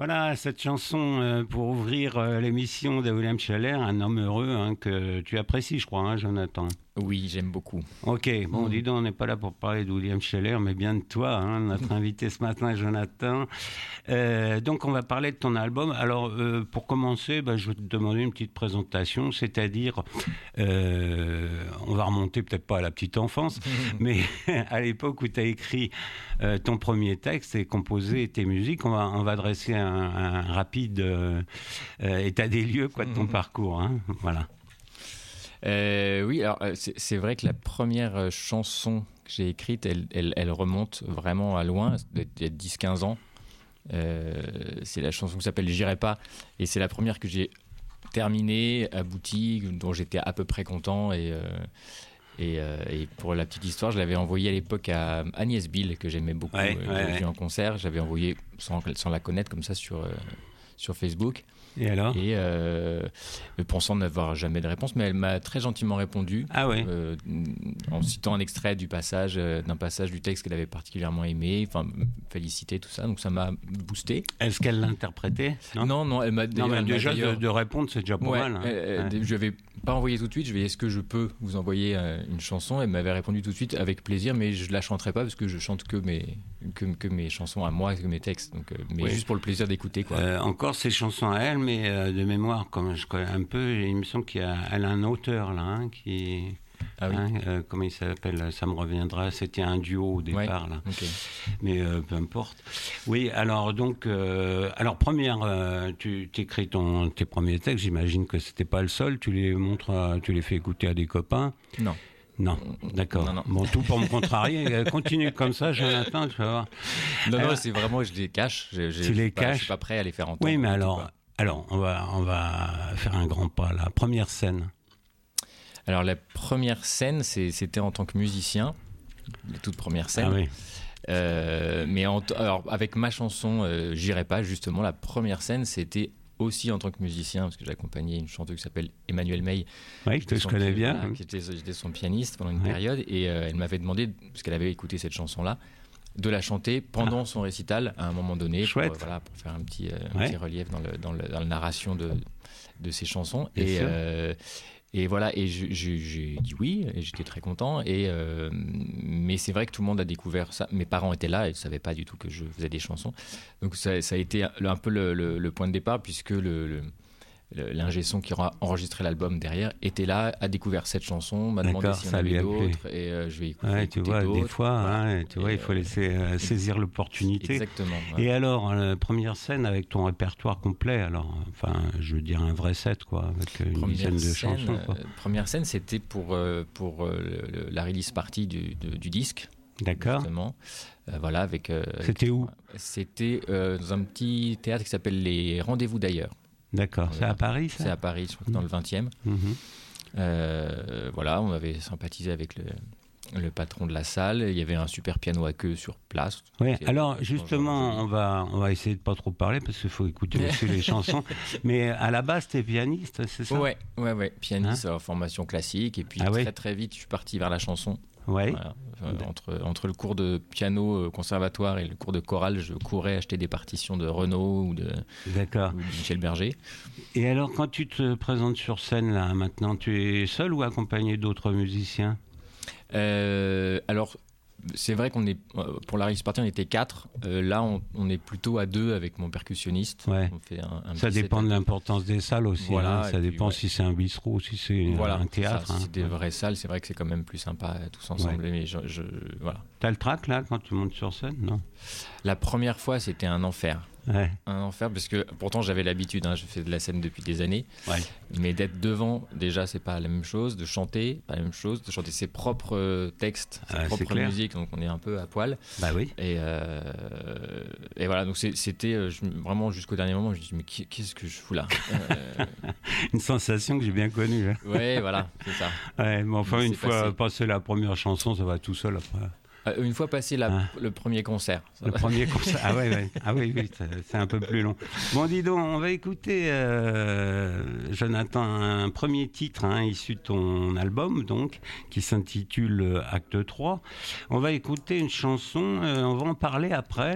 Voilà, cette chanson pour ouvrir l'émission de William Scheller, un homme heureux que tu apprécies, je crois, Jonathan. Oui, j'aime beaucoup. Ok, bon, dis donc, on n'est pas là pour parler de William Scheller, mais bien de toi, notre invité ce matin, Jonathan. Donc, on va parler de ton album. Alors, pour commencer, je vais te demander une petite présentation, c'est-à-dire, on va remonter peut-être pas à la petite enfance, mais à l'époque où tu as écrit ton premier texte et composé tes musiques, on va dresser un rapide état des lieux de ton parcours. Voilà. Oui, alors c'est vrai que la première chanson que j'ai écrite, elle remonte vraiment à loin, il y a 10-15 ans. C'est la chanson qui s'appelle J'irai pas, et c'est la première que j'ai terminée, aboutie, dont j'étais à peu près content. Et pour la petite histoire, je l'avais envoyée à l'époque à Agnès Bill, que j'aimais beaucoup, j'avais vu en concert. J'avais envoyé sans la connaître comme ça sur Facebook. Et alors ? Et pensant n'avoir jamais de réponse, mais elle m'a très gentiment répondu, en citant un extrait d'un passage du texte qu'elle avait particulièrement aimé, enfin félicité, tout ça, donc ça m'a boosté. Est-ce qu'elle l'a interprété ? Non, elle m'a déjà de répondre, c'est déjà pas mal. Je n'avais pas envoyé tout de suite, est-ce que je peux vous envoyer une chanson ? Elle m'avait répondu tout de suite avec plaisir, mais je ne la chanterai pas parce que je chante que mes chansons à moi, que mes textes, donc, mais juste pour le plaisir d'écouter. Encore ces chansons à elle, mais de mémoire, comme je connais un peu, il me semble qu'elle a un auteur là, qui... Ah oui. Comment il s'appelle ? Ça me reviendra. C'était un duo au départ là. Okay. Mais peu importe. Oui. Alors donc, tu écris tes premiers textes. J'imagine que c'était pas le seul. Tu les fais écouter à des copains. Non, d'accord. Non. Bon, tout pour me contrarier. Continue comme ça, Jonathan, tu vas voir. Non, c'est vraiment, je les cache. Tu les caches. Je suis pas prêt à les faire entendre. Oui, mais alors, on va faire un grand pas. La première scène. Alors la première scène, c'était en tant que musicien, la toute première scène. Ah oui. Mais alors avec ma chanson J'irai pas, justement, la première scène, c'était aussi en tant que musicien, parce que j'accompagnais une chanteuse qui s'appelle Emmanuelle May. Oui, que je connais bien. J'étais son pianiste pendant une période, et elle m'avait demandé, parce qu'elle avait écouté cette chanson-là, de la chanter pendant son récital à un moment donné, pour faire un petit relief dans la narration de ses chansons. Et voilà, et j'ai dit oui, et j'étais très content. Mais c'est vrai que tout le monde a découvert ça. Mes parents étaient là et ne savaient pas du tout que je faisais des chansons. Donc ça a été un peu le point de départ, puisque l'ingé son qui a enregistré l'album derrière était là, a découvert cette chanson, m'a demandé s'il y en avait d'autres, et je vais écouter tu vois, d'autres. Des fois, il faut laisser saisir l'opportunité. Exactement. Ouais. Et alors, la première scène avec ton répertoire complet, je veux dire un vrai set, avec une dizaine de chansons. Première scène, c'était pour la release party du disque. D'accord. Justement. C'était où ? C'était dans un petit théâtre qui s'appelle les Rendez-vous d'ailleurs. D'accord, c'est à Paris, ça ? C'est à Paris, je crois que dans le 20e. On avait sympathisé avec le patron de la salle. Il y avait un super piano à queue sur place. Oui, alors justement, on va essayer de pas trop parler parce qu'il faut écouter aussi les chansons. Mais à la base, t'es pianiste, c'est ça ? Ouais, pianiste, formation classique. Et puis très vite, je suis parti vers la chanson. Ouais. Voilà. Entre le cours de piano conservatoire et le cours de chorale, je courais acheter des partitions de Renaud ou de Michel Berger. Et alors, quand tu te présentes sur scène, là, maintenant, tu es seul ou accompagné d'autres musiciens ? Alors, c'est vrai qu'on est, pour la release party, on était 4. Là, on est plutôt à 2 avec mon percussionniste. Ouais. On fait ça dépend de l'importance des salles aussi. Voilà, ça dépend si c'est un bistrot, si c'est un théâtre. Si c'est des vraies salles, c'est vrai que c'est quand même plus sympa tous ensemble. Mais voilà. T'as le trac là quand tu montes sur scène, non ? La première fois, c'était un enfer. Un enfer, parce que pourtant j'avais l'habitude, je fais de la scène depuis des années, mais d'être devant, déjà c'est pas la même chose, de chanter, pas la même chose, de chanter ses propres textes, sa propre musique, donc on est un peu à poil. Bah oui. Et voilà, donc c'était vraiment jusqu'au dernier moment, je me dis mais qu'est-ce que je fous là Une sensation que j'ai bien connue. Ouais, voilà, c'est ça. Ouais, mais enfin une fois passé la première chanson, ça va tout seul après. Une fois passé le premier concert. Premier concert, ah oui, c'est un peu plus long. Bon, dis donc, on va écouter, Jonathan, un premier titre issu de ton album, donc, qui s'intitule Acte 3. On va écouter une chanson, on va en parler après.